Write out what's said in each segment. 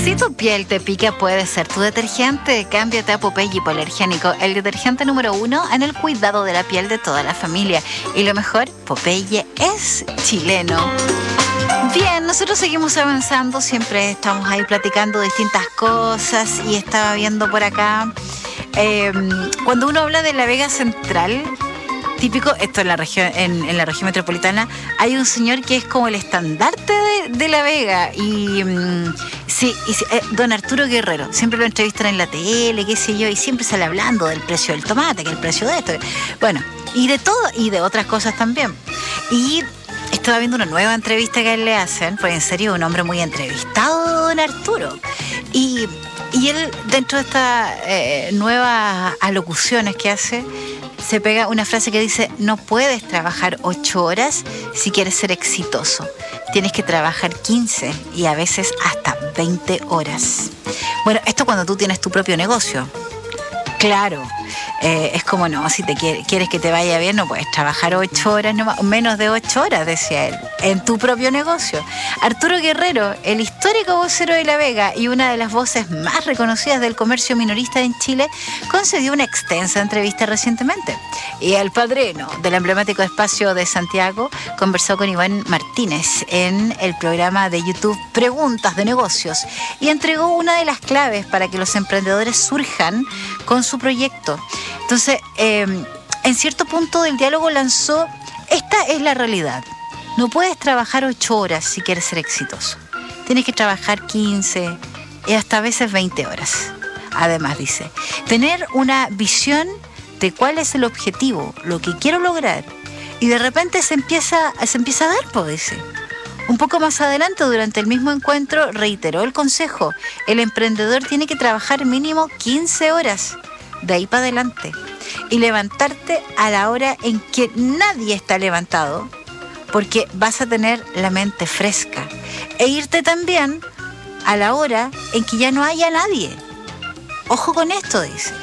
Si tu piel te pica, puede ser tu detergente. Cámbiate a Popeye Hipoalergénico, el detergente número 1 en el cuidado de la piel de toda la familia. Y lo mejor, Popeye es chileno. Bien, nosotros seguimos avanzando, siempre estamos ahí platicando distintas cosas y estaba viendo por acá, cuando uno habla de la Vega Central, típico, esto en la región, en la región metropolitana, hay un señor que es como el estandarte de La Vega y don Arturo Guerrero, siempre lo entrevistan en la tele, qué sé yo, y siempre sale hablando del precio del tomate, que el precio de esto, bueno, y de todo, y de otras cosas también. Y estaba viendo una nueva entrevista que a él le hacen, pues en serio, un hombre muy entrevistado, don Arturo. Y él, dentro de estas nuevas alocuciones que hace, se pega una frase que dice: no puedes trabajar 8 horas si quieres ser exitoso. Tienes que trabajar 15 y a veces hasta 20 horas. Bueno, esto cuando tú tienes tu propio negocio. Claro, es como no, si te quieres que te vaya bien, no puedes trabajar 8 horas, no, menos de 8 horas, decía él, en tu propio negocio. Arturo Guerrero, el histórico vocero de La Vega y una de las voces más reconocidas del comercio minorista en Chile, concedió una extensa entrevista recientemente. Y el padrino del emblemático espacio de Santiago conversó con Iván Martínez en el programa de YouTube Preguntas de Negocios y entregó una de las claves para que los emprendedores surjan con su proyecto. Entonces, en cierto punto del diálogo lanzó: esta es la realidad. No puedes trabajar 8 horas si quieres ser exitoso. Tienes que trabajar 15 y hasta a veces 20 horas. Además, dice, tener una visión de cuál es el objetivo, lo que quiero lograr, y de repente se empieza a dar, pues, dice. Un poco más adelante, durante el mismo encuentro, reiteró el consejo: el emprendedor tiene que trabajar mínimo 15 horas, de ahí para adelante, y levantarte a la hora en que nadie está levantado, porque vas a tener la mente fresca, e irte también a la hora en que ya no haya nadie. Ojo con esto, dice.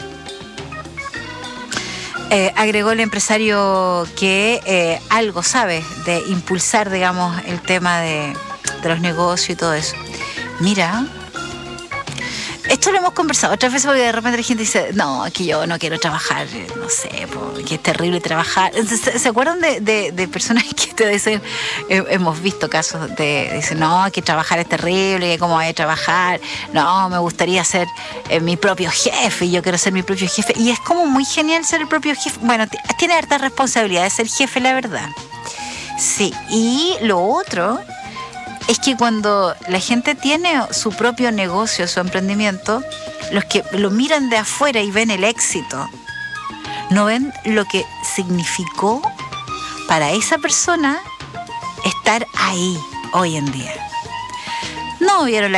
Agregó el empresario que algo sabe de impulsar, digamos, el tema de los negocios y todo eso. Mira, esto lo hemos conversado otras veces, porque de repente la gente dice: no, aquí yo no quiero trabajar, no sé, porque es terrible trabajar. ¿Se acuerdan de personas que te dicen, hemos visto casos dicen: no, que trabajar es terrible, ¿cómo voy a trabajar? No, me gustaría ser mi propio jefe, y yo quiero ser mi propio jefe. Y es como muy genial ser el propio jefe. Bueno, tiene harta responsabilidad de ser jefe, la verdad. Sí, y lo otro es que cuando la gente tiene su propio negocio, su emprendimiento, los que lo miran de afuera y ven el éxito, no ven lo que significó para esa persona estar ahí hoy en día. No vieron la